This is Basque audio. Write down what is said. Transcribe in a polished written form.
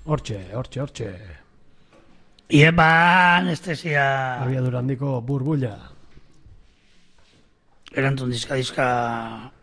Hortxe. Iepa anestesia... Abiadura handiko burbulla. Erantzun dizka